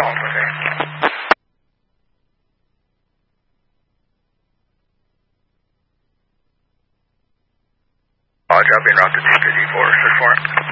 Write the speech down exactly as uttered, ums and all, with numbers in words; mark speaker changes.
Speaker 1: okay. Roger, I'll be en route to T fifty-four. Search for it.